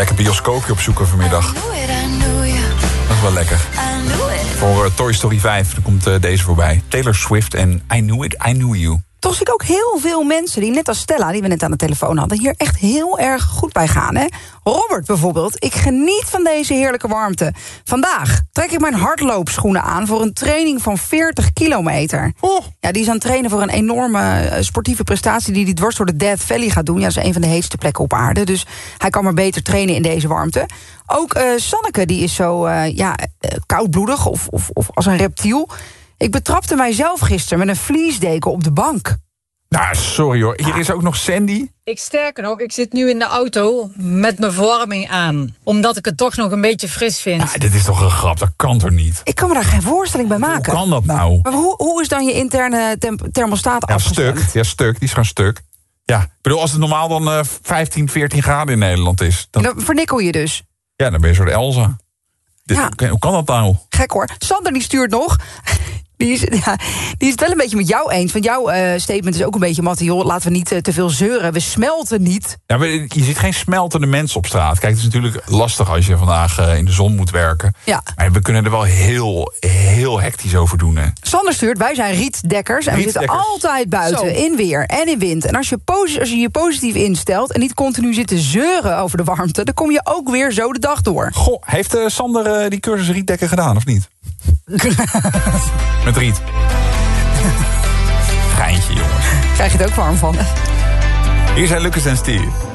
Lekker bioscoopje opzoeken vanmiddag. Dat is wel lekker. Voor Toy Story 5 dan komt deze voorbij. Taylor Swift en I Knew It, I Knew You. Toch zie ik ook heel veel mensen die, net als Stella, die we net aan de telefoon hadden, hier echt heel erg goed bij gaan. Hè? Robert bijvoorbeeld, ik geniet van deze heerlijke warmte. Vandaag trek ik mijn hardloopschoenen aan voor een training van 40 kilometer. Ja, die is aan het trainen voor een enorme sportieve prestatie die hij dwars door de Death Valley gaat doen. Ja, dat is een van de heetste plekken op aarde, dus hij kan maar beter trainen in deze warmte. Ook Sanneke, die is zo koudbloedig of als een reptiel. Ik betrapte mijzelf gisteren met een vliesdeken op de bank. Nou, sorry hoor. Hier is ook nog Sandy. Sterker nog, ik zit nu in de auto met mijn verwarming aan. Omdat ik het toch nog een beetje fris vind. Ja, dit is toch een grap, dat kan toch niet? Ik kan me daar geen voorstelling bij maken. Hoe kan dat nou? Maar hoe is dan je interne thermostaat afgestemd? Stuk. Die is gewoon stuk. Ja, ik bedoel, als het normaal dan 15, 14 graden in Nederland is. Dan vernikkel je dus. Ja, dan ben je een soort Elsa. Hoe kan dat nou? Gek hoor. Sander die stuurt nog. Die is het wel een beetje met jou eens. Want jouw statement is ook een beetje, Mattie, joh, laten we niet te veel zeuren. We smelten niet. Ja, maar je ziet geen smeltende mensen op straat. Kijk, het is natuurlijk lastig als je vandaag in de zon moet werken. Ja. Maar we kunnen er wel heel hectisch over doen. Hè. Sander stuurt, wij zijn rietdekkers. En we zitten altijd buiten, in weer en in wind. En als je je positief instelt en niet continu zit te zeuren over de warmte, dan kom je ook weer zo de dag door. Goh, heeft Sander die cursus rietdekken gedaan, of niet? Met riet. Geintje, jongens. Krijg je het ook warm van. Hier zijn Lucas en Steve.